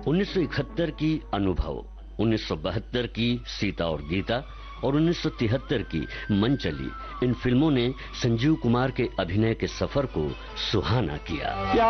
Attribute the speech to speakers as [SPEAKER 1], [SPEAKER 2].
[SPEAKER 1] 1971 की अनुभव, 1972 की सीता और गीता और 1973 की मन चली, इन फिल्मों ने संजीव कुमार के अभिनय के सफर को सुहाना किया।